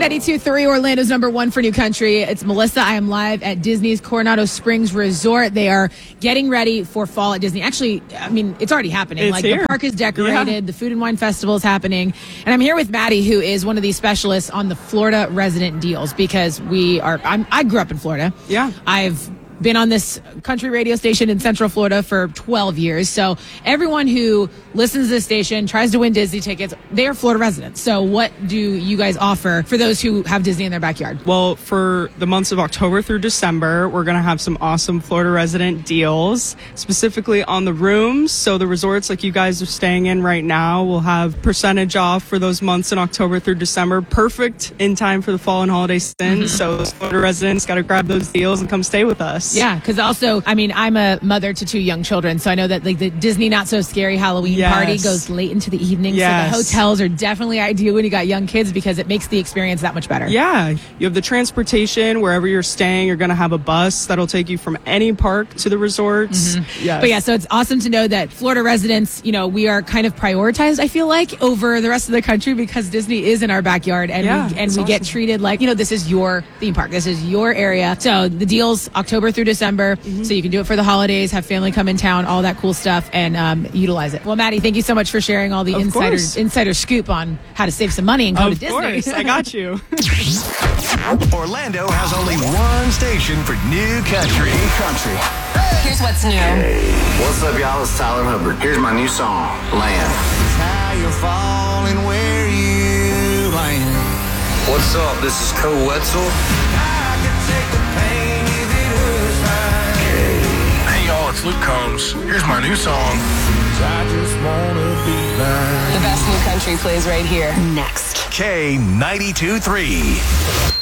K92.3, Orlando's number one for new country. It's Melissa. I am live at Disney's Coronado Springs Resort. They are getting ready for fall at Disney. Actually, I mean, it's already happening. It's here. The park is decorated. The Food and Wine Festival is happening. And I'm here with Maddie, who is one of the specialists on the Florida resident deals, because I grew up in Florida. Yeah. I've been on this country radio station in Central Florida for 12 years. So everyone who listens to this station, tries to win Disney tickets, they are Florida residents. So what do you guys offer for those who have Disney in their backyard? Well, for the months of October through December, we're going to have some awesome Florida resident deals, specifically on the rooms. So the resorts like you guys are staying in right now will have percentage off for those months in October through December. Perfect in time for the fall and holiday season. So those Florida residents got to grab those deals and come stay with us. Yeah, because also, I mean, I'm a mother to 2 young children, so I know that like the Disney Not So Scary Halloween party goes late into the evening. Yes. So the hotels are definitely ideal when you got young kids, because it makes the experience that much better. Yeah, you have the transportation wherever you're staying. You're going to have a bus that'll take you from any park to the resorts. But yeah, so it's awesome to know that Florida residents, you know, we are kind of prioritized, I feel like, over the rest of the country, because Disney is in our backyard, and we get treated like, you know, this is your theme park. This is your area. So the deals October through December, so you can do it for the holidays, have family come in town, all that cool stuff, and utilize it. Well, Maddie, thank you so much for sharing all the insider scoop on how to save some money and go to Disney. Of course, I got you. Orlando has only one station for new country. Here's what's new. What's up, y'all? It's Tyler Hubbard. Here's my new song, Land. How you're falling, where you land. What's up? This is Co Wetzel. I could take the pain if it was mine. Hey y'all, it's Luke Combs. Here's my new song. I just wanna be mine. The best new country plays right here. Next. K92.3.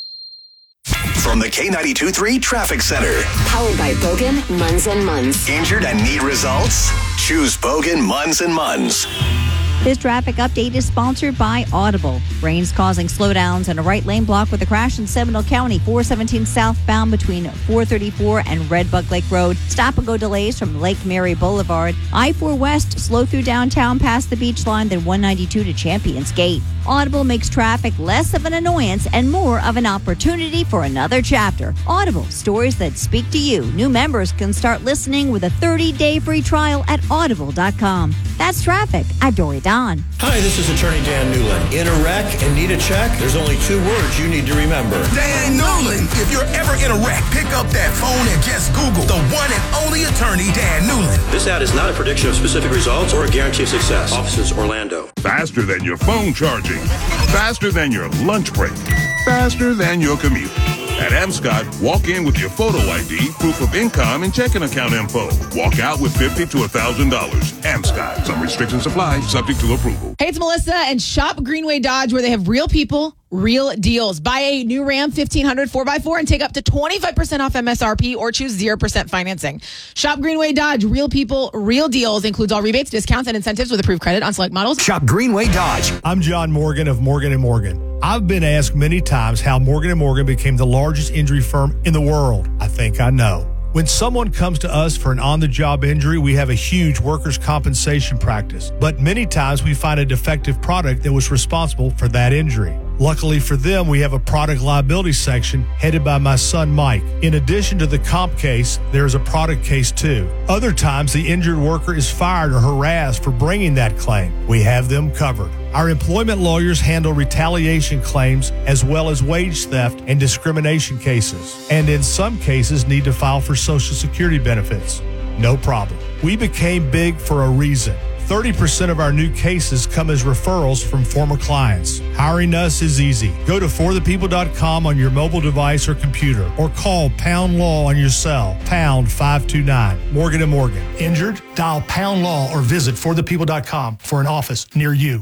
From the K92.3 Traffic Center. Powered by Bogan, Munz & Munz. Injured and need results? Choose Bogan, Munz & Munz. This traffic update is sponsored by Audible. Rain's causing slowdowns and a right lane block with a crash in Seminole County, 417 southbound between 434 and Red Bug Lake Road. Stop and go delays from Lake Mary Boulevard. I-4 West, slow through downtown past the beach line, then 192 to Champions Gate. Audible makes traffic less of an annoyance and more of an opportunity for another chapter. Audible, stories that speak to you. New members can start listening with a 30-day free trial at audible.com. That's traffic. I'm Dory Don. Hi, this is Attorney Dan Newland. In a wreck and need a check? There's only 2 words you need to remember. Dan Newland. If you're ever in a wreck, pick up that phone and just Google the one and only attorney, Dan Newland. This ad is not a prediction of specific results or a guarantee of success. Offices, Orlando. Faster than your phone charging. Faster than your lunch break. Faster than your commute. At Amscot, walk in with your photo ID, proof of income, and checking account info. Walk out with $50 to $1,000. Amscot. Some restrictions apply, subject to approval. Hey, it's Melissa, and shop Greenway Dodge, where they have real people, real deals. Buy a new Ram 1500 4x4 and take up to 25% off MSRP, or choose 0% financing. Shop Greenway Dodge, real people, real deals. Includes all rebates, discounts, and incentives with approved credit on select models. Shop Greenway Dodge. I'm John Morgan of Morgan & Morgan. I've been asked many times how Morgan & Morgan became the largest injury firm in the world. I think I know. When someone comes to us for an on-the-job injury, we have a huge workers' compensation practice. But many times we find a defective product that was responsible for that injury. Luckily for them, we have a product liability section headed by my son, Mike. In addition to the comp case, there is a product case too. Other times, the injured worker is fired or harassed for bringing that claim. We have them covered. Our employment lawyers handle retaliation claims as well as wage theft and discrimination cases, and in some cases need to file for Social Security benefits. No problem. We became big for a reason. 30% of our new cases come as referrals from former clients. Hiring us is easy. Go to forthepeople.com on your mobile device or computer, or call Pound Law on your cell, pound 529. Morgan & Morgan. Injured? Dial Pound Law or visit forthepeople.com for an office near you.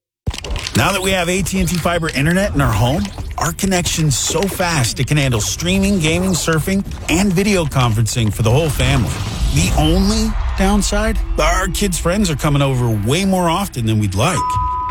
Now that we have AT&T Fiber Internet in our home, our connection's so fast it can handle streaming, gaming, surfing, and video conferencing for the whole family. The only downside? Our kids' friends are coming over way more often than we'd like.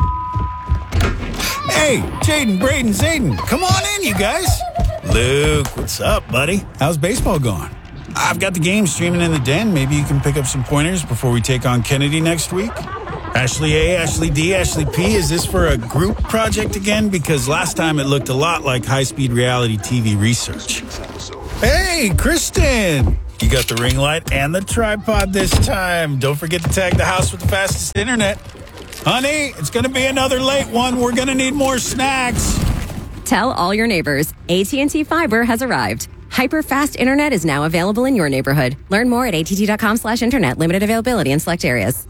Hey, Jaden, Braden, Zayden, come on in, you guys. Luke, what's up, buddy? How's baseball going? I've got the game streaming in the den. Maybe you can pick up some pointers before we take on Kennedy next week. Ashley A, Ashley D, Ashley P, is this for a group project again? Because last time it looked a lot like high-speed reality TV research. Hey, Kristen! You got the ring light and the tripod this time. Don't forget to tag the house with the fastest internet. Honey, it's going to be another late one. We're going to need more snacks. Tell all your neighbors, AT&T Fiber has arrived. Hyper-fast internet is now available in your neighborhood. Learn more at att.com/internet. Limited availability in select areas.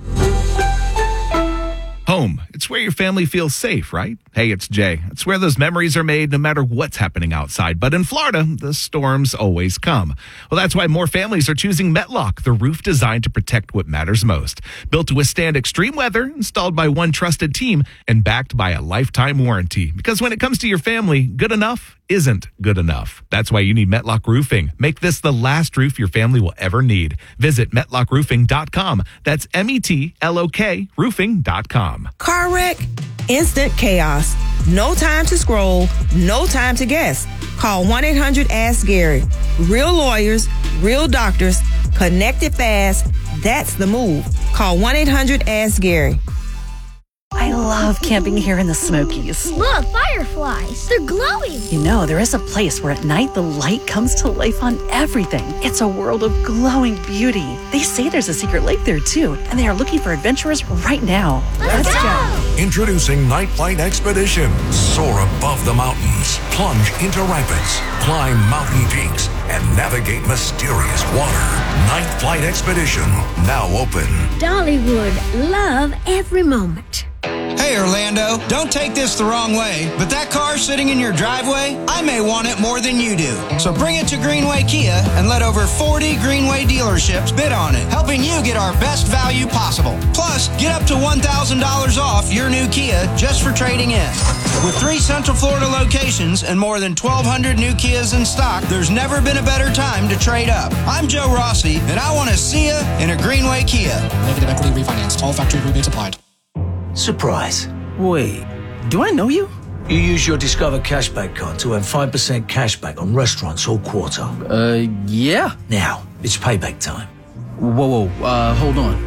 Home. It's where your family feels safe, right? Hey, it's Jay. It's where those memories are made no matter what's happening outside. But in Florida, the storms always come. Well, that's why more families are choosing Metlock, the roof designed to protect what matters most. Built to withstand extreme weather, installed by one trusted team, and backed by a lifetime warranty. Because when it comes to your family, good enough isn't good enough. That's why you need Metlock Roofing. Make this the last roof your family will ever need. Visit MetlockRoofing.com. That's METLOK roofing.com. Car wreck? Instant chaos. No time to scroll. No time to guess. Call 1-800-ASK-GARY. Real lawyers, real doctors, connected fast. That's the move. Call 1-800-ASK-GARY. I love camping here in the Smokies. Look, fireflies. They're glowing. You know, there is a place where at night the light comes to life on everything. It's a world of glowing beauty. They say there's a secret lake there too, and they are looking for adventurers right now. Let's go. Introducing Night Flight Expedition. Soar above the mountains, plunge into rapids, climb mountain peaks, and navigate mysterious water. Night Flight Expedition, now open. Dollywood, love every moment. Hey, Orlando, don't take this the wrong way, but that car sitting in your driveway, I may want it more than you do. So bring it to Greenway Kia and let over 40 Greenway dealerships bid on it, helping you get our best value possible. Plus, get up to $1,000 off your new Kia just for trading in. With 3 Central Florida locations and more than 1,200 new Kias in stock, there's never been a better time to trade up. I'm Joe Rossi, and I want to see you in a Greenway Kia. Negative equity refinanced. All factory rebates applied. Surprise. Wait, do I know you? You use your Discover Cashback card to earn 5% cashback on restaurants all quarter. Yeah. Now, it's payback time. Whoa, hold on.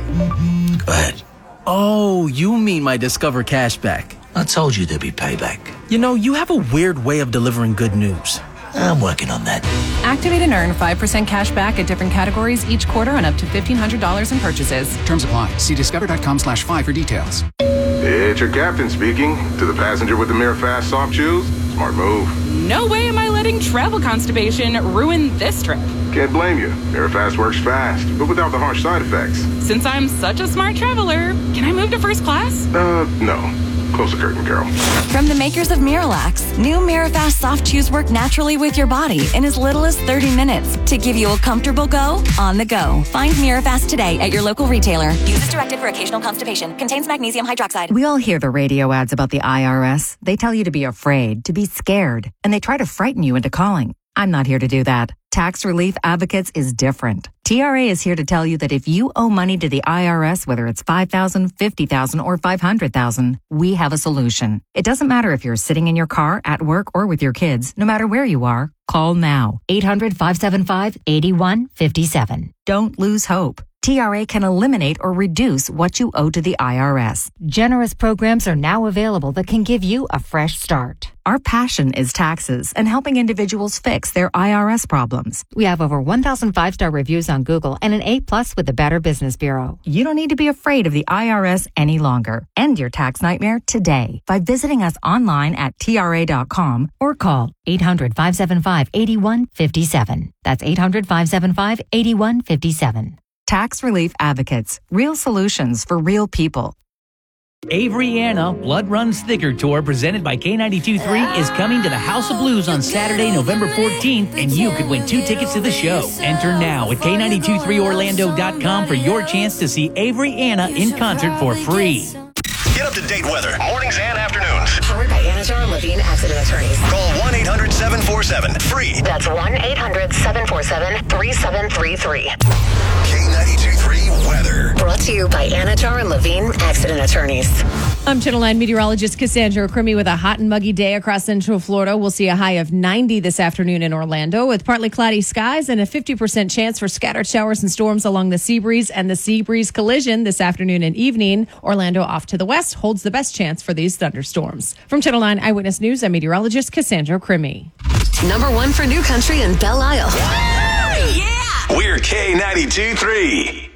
Go ahead. Oh, you mean my Discover Cashback. I told you there'd be payback. You know, you have a weird way of delivering good news. I'm working on that. Activate and earn 5% cash back at different categories each quarter on up to $1,500 in purchases. Terms apply. See discover.com/5 for details. It's your captain speaking. To the passenger with the Mirror Fast soft shoes, smart move. No way am I letting travel constipation ruin this trip. Can't blame you. Mirror Fast works fast, but without the harsh side effects. Since I'm such a smart traveler, can I move to first class? No. Close the curtain, girl. From the makers of Miralax, new Mirafast soft chews work naturally with your body in as little as 30 minutes to give you a comfortable go on the go. Find Mirafast today at your local retailer. Use as directed for occasional constipation. Contains magnesium hydroxide. We all hear the radio ads about the IRS. They tell you to be afraid, to be scared, and they try to frighten you into calling. I'm not here to do that. Tax Relief Advocates is different. TRA is here to tell you that if you owe money to the IRS, whether it's $5,000, $50,000, or $500,000, we have a solution. It doesn't matter if you're sitting in your car, at work, or with your kids. No matter where you are, call now. 800-575-8157. Don't lose hope. TRA can eliminate or reduce what you owe to the IRS. Generous programs are now available that can give you a fresh start. Our passion is taxes and helping individuals fix their IRS problems. We have over 1,000 5-star reviews on Google and an A+ with the Better Business Bureau. You don't need to be afraid of the IRS any longer. End your tax nightmare today by visiting us online at TRA.com or call 800-575-8157. That's 800-575-8157. Tax Relief Advocates. Real solutions for real people. Avery-Anna Blood Runs Thicker Tour presented by K92.3 is coming to the House of Blues on Saturday, November 14th, and you could win 2 tickets to the show. Enter now at K923Orlando.com for your chance to see Avery-Anna in concert for free. Get up-to-date weather, mornings and afternoons. Powered by Anajar and Levine Accident Attorneys. Call 1-800-742 747 free. That's 1-800-747-3733. K92.3 weather. Brought to you by Anajar and Levine Accident Attorneys. I'm Channel 9 meteorologist Cassandra Crimmy with a hot and muggy day across Central Florida. We'll see a high of 90 this afternoon in Orlando with partly cloudy skies and a 50% chance for scattered showers and storms along the Seabreeze and the Seabreeze collision this afternoon and evening. Orlando off to the west holds the best chance for these thunderstorms. From Channel 9 Eyewitness News, I'm meteorologist Cassandra Crimmy. Number 1 for New Country in Belle Isle. We're K92.3.